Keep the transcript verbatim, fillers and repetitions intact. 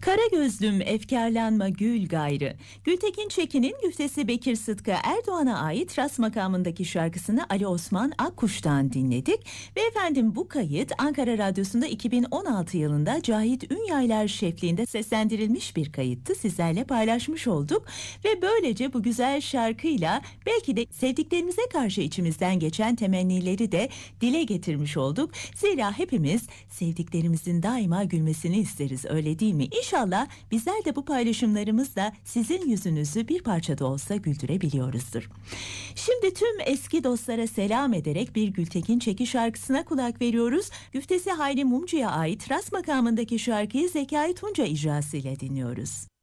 Kara gözlüm efkarlanma gül gayrı. Gültekin Çekin'in güftesi Bekir Sıtkı Erdoğan'a ait Ras makamındaki şarkısını Ali Osman Akkuş'tan dinledik. Ve efendim bu kayıt Ankara Radyosu'nda iki bin on altı yılında Cahit Ünyaylar şefliğinde seslendirilmiş bir kayıttı. Sizlerle paylaşmış olduk. Ve böylece bu güzel şarkıyla belki de sevdiklerimize karşı içimizden geçen temennileri de dile getirmiş olduk. Zira hepimiz sevdiklerimizin daima gülmesini isteriz, öyle değil mi? İnşallah bizler de bu paylaşımlarımızla sizin yüzünüzü bir parça da olsa güldürebiliyoruzdur. Şimdi tüm eski dostlara selam ederek bir Gültekin Çeki şarkısına kulak veriyoruz. Güftesi Hayri Mumcu'ya ait Ras makamındaki şarkıyı Zekai Tunca icrasıyla dinliyoruz.